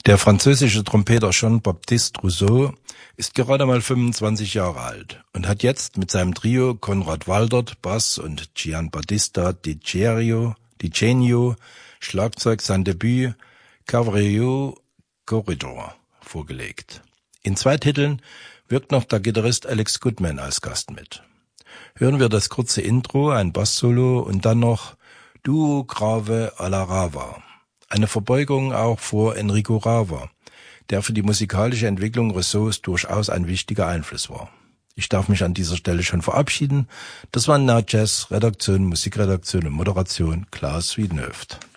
Der französische Trompeter Jean-Baptiste Rousseau ist gerade mal 25 Jahre alt und hat jetzt mit seinem Trio Konrad Waldert, Bass und Giambattista Di Genio, Schlagzeug sein Debüt Cavallerio Corridor vorgelegt. In 2 Titeln wirkt noch der Gitarrist Alex Goodman als Gast mit. Hören wir das kurze Intro, ein Bass-Solo und dann noch Duo Grave alla Rava. Eine Verbeugung auch vor Enrico Rava, der für die musikalische Entwicklung Rousseaus durchaus ein wichtiger Einfluss war. Ich darf mich an dieser Stelle schon verabschieden. Das war Now Jazz, Redaktion, Musikredaktion und Moderation Klaus Wiedenhöft.